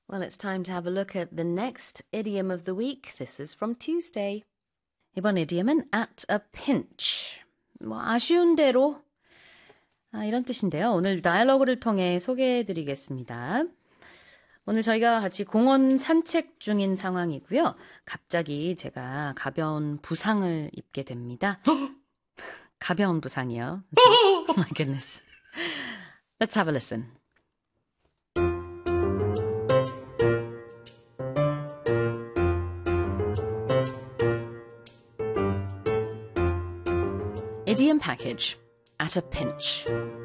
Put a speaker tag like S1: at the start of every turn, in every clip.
S1: Well, it's time to have a look at the next idiom of the week. This is from Tuesday. 이번 idiom은 at a pinch. 아쉬운 대로 이런 뜻인데요. 오늘 다이얼로그를 통해 소개해드리겠습니다. 오늘 저희가 같이 공원 산책 중인 상황이고요. 갑자기 제가 가벼운 부상을 입게 됩니다. 가벼운 부상이요. Oh my goodness. Let's have a listen. Idiom package, at a pinch.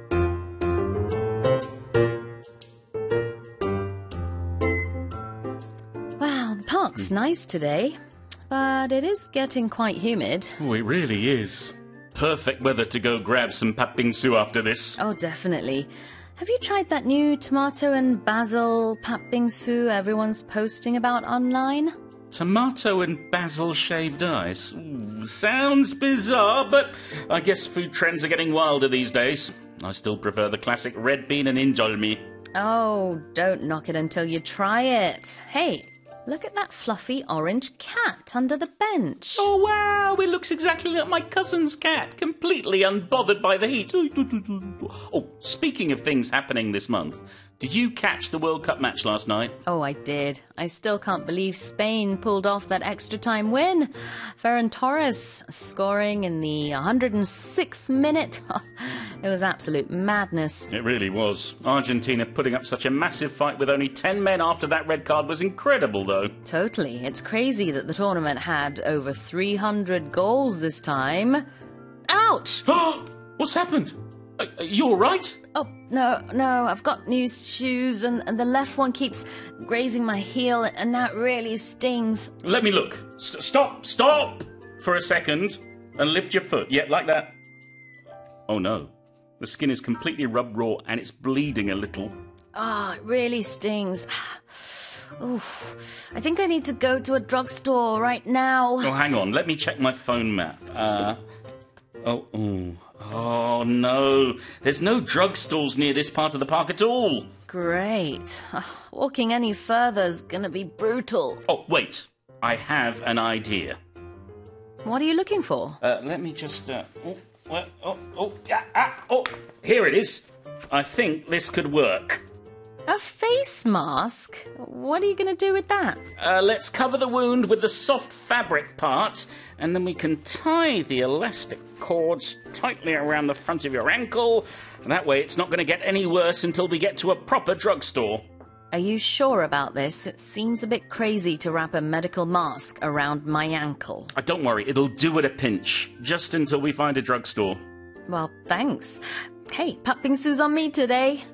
S1: Wow, the park's nice today, but it is getting quite humid.
S2: Oh, it really is. Perfect weather to go grab some pat bingsu after this.
S1: Oh, definitely. Have you tried that new tomato and basil pat bingsu everyone's posting about online?
S2: Tomato and basil shaved ice. Ooh, sounds bizarre, but I guess food trends are getting wilder these days. I still prefer the classic red bean and injolmi.
S1: Oh, don't knock it until you try it. Hey, look at that fluffy orange cat under the bench.
S2: Oh, wow, it looks exactly like my cousin's cat, completely unbothered by the heat. Oh, speaking of things happening this month, did you catch the World Cup match last night?
S1: Oh, I did. I still can't believe Spain pulled off that extra time win. Ferran Torres scoring in the 106th minute. It was absolute madness.
S2: It really was. Argentina putting up such a massive fight with only 10 men after that red card was incredible, though.
S1: Totally. It's crazy that the tournament had over 300 goals this time. Ouch!
S2: What's happened? Are you all right?
S1: Oh, no, I've got new shoes and the left one keeps grazing my heel and that really stings.
S2: Let me look. Stop for a second and lift your foot. Yeah, like that. Oh no. The skin is completely rubbed raw and it's bleeding a little.
S1: It really stings. Oof. I think I need to go to a drugstore right now.
S2: Oh, hang on. Let me check my phone map. Oh, no. There's no drugstores near this part of the park at all.
S1: Great. Walking any further is going to be brutal.
S2: Oh, wait. I have an idea.
S1: What are you looking for?
S2: Let me just... here it is. I think this could work.
S1: A face mask? What are you going to do with that?
S2: Let's cover the wound with the soft fabric part, and then we can tie the elastic cords tightly around the front of your ankle. And that way it's not going to get any worse until we get to a proper drugstore.
S1: Are you sure about this? It seems a bit crazy to wrap a medical mask around my ankle.
S2: Don't worry, it'll do at a pinch, just until we find a drugstore.
S1: Well, thanks. Hey, pat bingsu's on me today.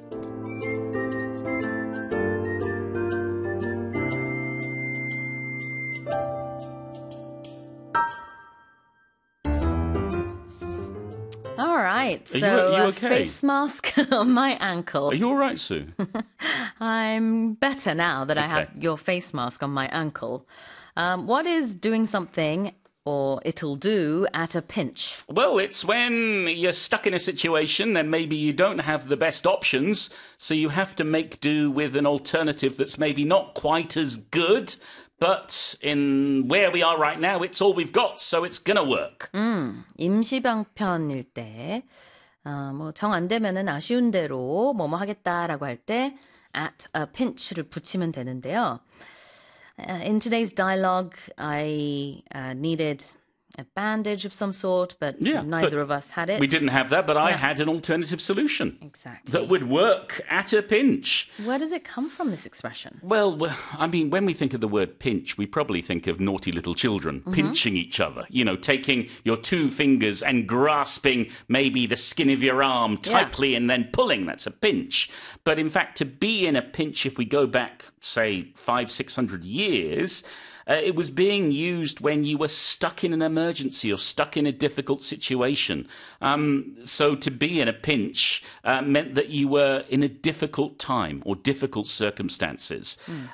S1: All right, so
S2: you okay?
S1: A face mask on my ankle.
S2: Are you all right, Sue?
S1: I'm better now that I have your face mask on my ankle. What is doing something, or it'll do, at a pinch?
S2: Well, it's when you're stuck in a situation and maybe you don't have the best options, so you have to make do with an alternative that's maybe not quite as good, but in where we are right now, it's all we've got, so it's gonna work.
S1: 임시방편일 때, 정 안 되면은 아쉬운 대로 뭐뭐 하겠다라고 할 때 at a pinch를 붙이면 되는데요. In today's dialogue, I needed a bandage of some sort, but neither of us had it.
S2: We didn't have that, but I had an alternative solution.
S1: Exactly.
S2: That would work at a pinch.
S1: Where does it come from, this expression?
S2: Well, I mean, when we think of the word pinch, we probably think of naughty little children pinching each other. You know, taking your two fingers and grasping maybe the skin of your arm tightly and then pulling. That's a pinch. But in fact, to be in a pinch, if we go back, say, 500-600 years, It was being used when you were stuck in an emergency or stuck in a difficult situation. So to be in a pinch meant that you were in a difficult time or difficult circumstances.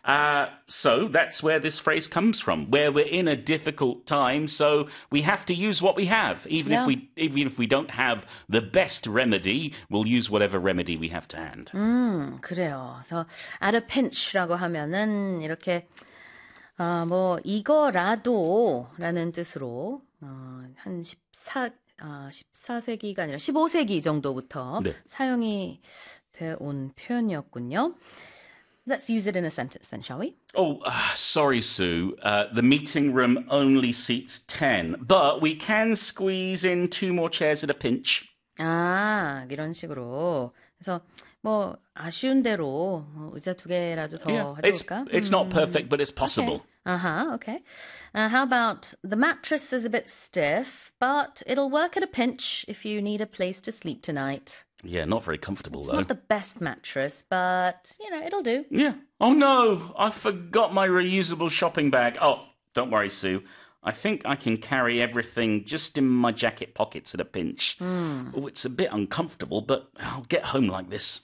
S2: So that's where this phrase comes from, where we're in a difficult time, so we have to use what we have. Even if we don't have the best remedy, we'll use whatever remedy we have to hand.
S1: 그래요. 그래서 at a pinch라고 하면은 이렇게 뭐 이거라도라는 뜻으로 한 14세기가 아니라 15세기 정도부터
S2: 네.
S1: 사용이 되어온 표현이었군요. Let's use it in a sentence then, shall we?
S2: Oh, sorry, Sue. The meeting room only seats 10, but we can squeeze in 2 more chairs at a pinch.
S1: 이런 식으로. 그래서 뭐 아쉬운 대로 의자 2개라도 더 가져올까?
S2: It's not perfect, but it's possible.
S1: Okay. How about the mattress is a bit stiff, but it'll work at a pinch if you need a place to sleep tonight.
S2: Yeah, not very comfortable,
S1: It's
S2: though.
S1: not the best mattress, but, it'll do.
S2: Yeah. Oh, no, I forgot my reusable shopping bag. Oh, don't worry, Sue. I think I can carry everything just in my jacket pockets at a pinch. Oh, it's a bit uncomfortable, but I'll get home like this.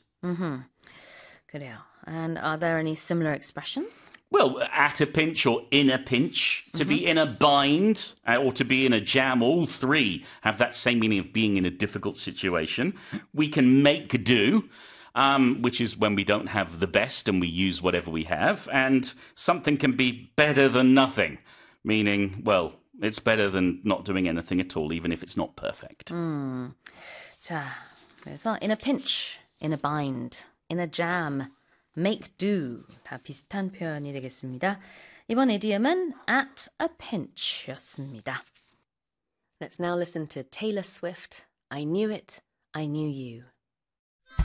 S1: 그래요. And are there any similar expressions?
S2: Well, at a pinch or in a pinch, to be in a bind or to be in a jam, all 3 have that same meaning of being in a difficult situation. We can make do, which is when we don't have the best and we use whatever we have. And something can be better than nothing, meaning, well, it's better than not doing anything at all, even if it's not perfect.
S1: 자, 그래서 in a pinch, in a bind, in a jam, make do 다 비슷한 표현이 되겠습니다. 이번 idiom은 at a pinch였습니다. Let's now listen to Taylor Swift, I Knew It, I Knew You.